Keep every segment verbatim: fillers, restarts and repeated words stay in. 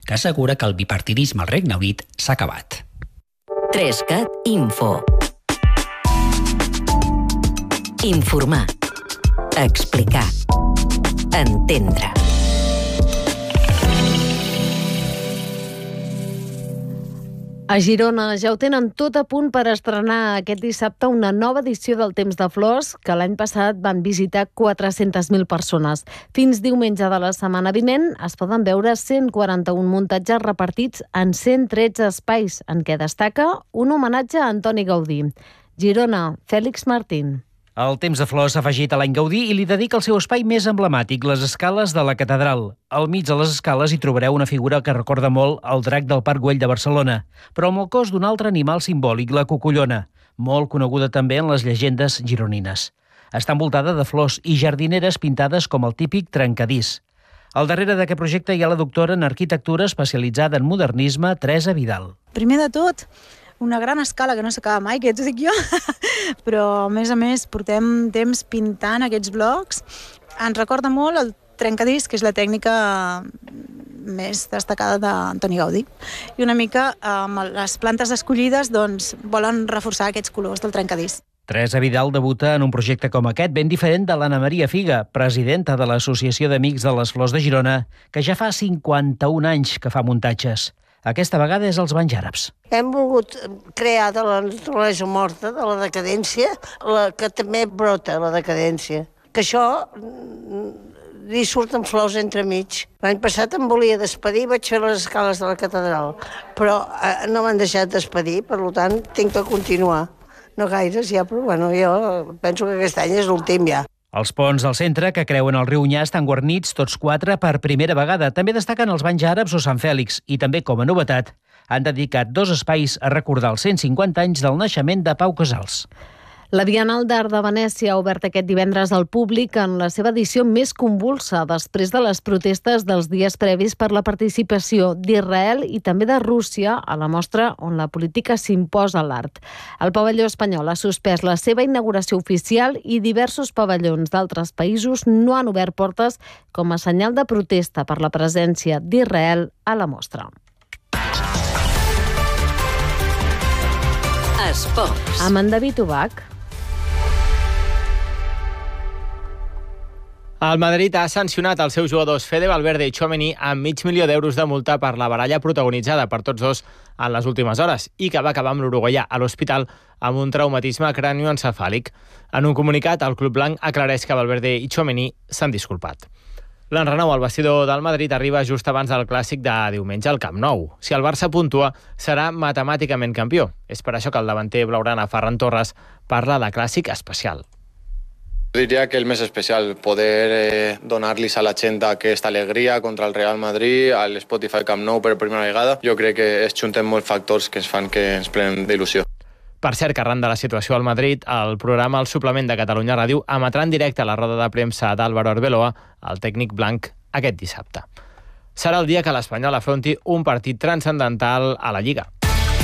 que assegura que el bipartidisme al Regne Unit s'ha acabat. tres cat Info. Informar. Explicar. Entendre. A Girona ja ho tenen tot a punt per estrenar aquest dissabte una nova edició del Temps de Flors, que l'any passat van visitar quatre-centes mil persones. Fins diumenge de la setmana vinent es poden veure cent quaranta-un muntatges repartits en cent tretze espais, en què destaca un homenatge a Antoni Gaudí. Girona, Fèlix Martín. El Temps de Flors s'ha afegit a l'any Gaudí i li dedica el seu espai més emblemàtic, les escales de la catedral. Al mig de les escales hi trobareu una figura que recorda molt el drac del Parc Güell de Barcelona, però amb el cos d'un altre animal simbòlic, la cocollona, molt coneguda també en les llegendes gironines. Està envoltada de flors i jardineres pintades com el típic trencadís. Al darrere d'aquest projecte hi ha la doctora en arquitectura especialitzada en modernisme, Teresa Vidal. Primer de tot, una gran escala que no s'acaba mai, que t'ho dic jo, però a més a més portem temps pintant aquests blocs. Ens recorda molt el trencadís, que és la tècnica més destacada d'Antoni Gaudí. I una mica amb les plantes escollides doncs, volen reforçar aquests colors del trencadís. Teresa Vidal debuta en un projecte com aquest, ben diferent de l'Anna Maria Figa, presidenta de l'Associació d'Amics de les Flors de Girona, que ja fa cinquanta-un anys que fa muntatges. Aquesta vegada és els banys àrabs. Hem volgut crear de la naturalesa morta, de la decadència, la que també brota, la decadència. Que això li surten flors entremig. L'any passat em volia despedir, vaig fer les escales de la catedral, però no m'han deixat despedir, per tant tinc que continuar. No gaires ja, però bueno, jo penso que aquest any és l'últim ja. Els ponts del centre, que creuen el riu Onyar, estan guarnits tots quatre per primera vegada. També destaquen els banys àrabs o Sant Fèlix i també, com a novetat, han dedicat dos espais a recordar els cent cinquanta anys del naixement de Pau Casals. La Bienal d'Art de Venècia ha obert aquest divendres al públic en la seva edició més convulsa després de les protestes dels dies previs per la participació d'Israel i també de Rússia a la mostra on la política s'imposa a l'art. El pavelló espanyol ha suspès la seva inauguració oficial i diversos pavellons d'altres països no han obert portes com a senyal de protesta per la presència d'Israel a la mostra. Esports. Amb en David Ubach. El Madrid ha sancionat els seus jugadors Fede Valverde i Tchouaméni amb mig milió d'euros de multa per la baralla protagonitzada per tots dos en les últimes hores i que va acabar amb l'uruguaià a l'hospital amb un traumatisme cranioencefàlic. En un comunicat, el club blanc aclareix que Valverde i Tchouaméni s'han disculpat. L'enrenou al vestidor del Madrid arriba just abans del clàssic de diumenge al Camp Nou. Si el Barça puntua, serà matemàticament campió. És per això que el davanter blaugrana Ferran Torres parla de clàssic especial. Diria que el més especial, poder eh, donar-los a la gent aquesta alegria contra el Real Madrid, al Spotify Camp Nou per primera vegada. Jo crec que es junten molts factors que ens fan que ens plenen d'il·lusió. Per cert, que arran de la situació al Madrid, el programa El Suplement de Catalunya Ràdio emetrà en directe la roda de premsa d'Álvaro Arbeloa, el tècnic blanc, aquest dissabte. Serà el dia que l'Espanyol afronti un partit transcendental a la Lliga.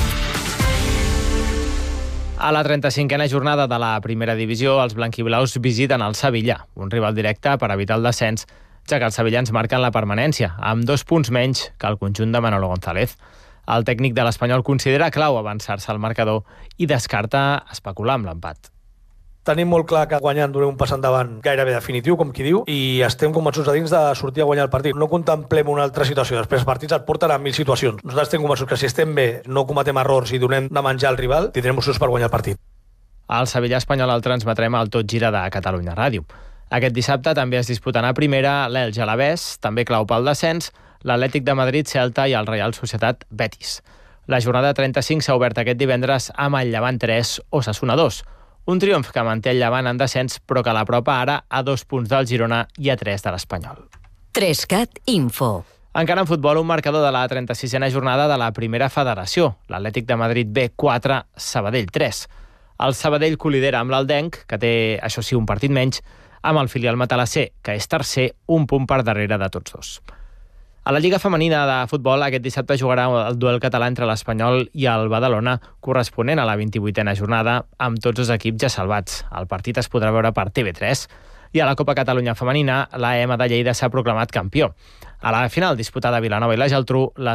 A la trenta-cinquena jornada de la primera divisió, els blanquiblaus visiten el Sevilla, un rival directe per evitar el descens, ja que els sevillans marquen la permanència, amb dos punts menys que el conjunt de Manolo González. El tècnic de l'Espanyol considera clau avançar-se al marcador i descarta especular amb l'empat. Tenim molt clar que guanyant donem un pas endavant gairebé definitiu, com qui diu, i estem convençuts a dins de sortir a guanyar el partit. No contemplem una altra situació. Després els partits et porten a mil situacions. Nosaltres estem convençuts que si estem bé, no cometem errors i donem de menjar al rival, tindrem opcions per guanyar el partit. El Sevilla espanyol el transmetrem al Tot Gira de Catalunya Ràdio. Aquest dissabte també es disputen a primera l'Elx Alavés, també clau pel descens, l'Atlètic de Madrid, Celta i el Real Societat Betis. La jornada trenta-cinc s'ha obert aquest divendres amb el Llevant tres, Osasuna dos. Un triomf que manté el Llevant en descens, però que l'apropa ara a dos punts del Girona i a tres de l'Espanyol. tres cat Info. Encara en futbol, un marcador de la trenta-sisena jornada de la primera federació. L'Atlètic de Madrid B quatre, Sabadell tres. El Sabadell col·lidera amb l'Aldenc, que té, això sí, un partit menys, amb el filial matalasser, que és tercer, un punt per darrere de tots dos. A la Lliga Femenina de Futbol, aquest dissabte jugarà el duel català entre l'Espanyol i el Badalona, corresponent a la vint-i-vuitena jornada, amb tots els equips ja salvats. El partit es podrà veure per T V tres. I a la Copa Catalunya Femenina, l'A M de Lleida s'ha proclamat campió. A la final disputada a Vilanova i la Geltrú, la